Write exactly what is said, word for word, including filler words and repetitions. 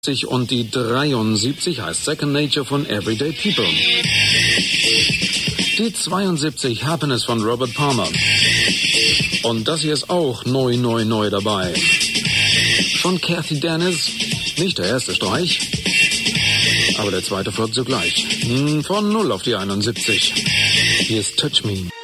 und die dreiundsiebzig heißt Second Nature von Everyday People. Die zweiundsiebzig Happiness von Robert Palmer. Und das hier ist auch neu, neu, neu dabei. Von Kathy Dennis, nicht der erste Streich, aber der zweite folgt sogleich. Von null auf die einundsiebzig. Hier ist Touch Me.